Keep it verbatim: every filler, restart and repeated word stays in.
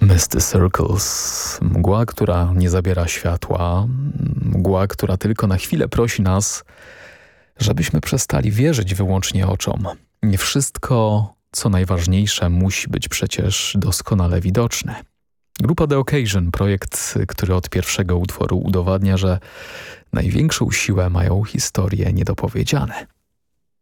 Misty Circles, mgła, która nie zabiera światła, mgła, która tylko na chwilę prosi nas, żebyśmy przestali wierzyć wyłącznie oczom. Nie wszystko, co najważniejsze, musi być przecież doskonale widoczne. Grupa The Occasion, projekt, który od pierwszego utworu udowadnia, że największą siłę mają historie niedopowiedziane.